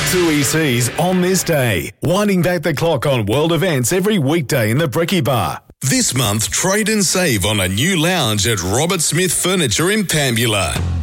Tui Seas on this day, winding back the clock on world events every weekday in the Bricky Bar. This month, trade and save on a new lounge at Robert Smith Furniture in Pambula.